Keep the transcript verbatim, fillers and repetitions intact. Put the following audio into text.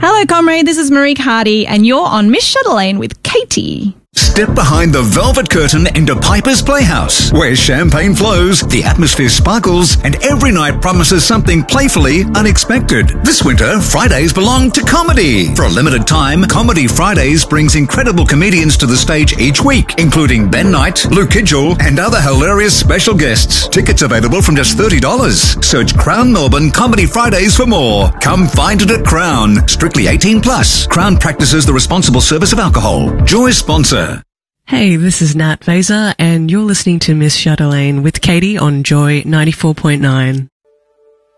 Hello, comrade. This is Marique Hardy, and you're on Miss Chatelaine with Katie. Step behind the velvet curtain into Piper's Playhouse, where champagne flows, the atmosphere sparkles, and every night promises something playfully unexpected. This winter, Fridays belong to comedy. For a limited time, Comedy Fridays brings incredible comedians to the stage each week, including Ben Knight, Luke Kidgel, and other hilarious special guests. Tickets available from just thirty dollars. Search Crown Melbourne Comedy Fridays for more. Come find it at Crown. Strictly eighteen plus. Crown practices the responsible service of alcohol. Joy sponsor. Hey, this is Nat Vaser, and you're listening to Miss Chatelaine with Katie on Joy ninety-four point nine.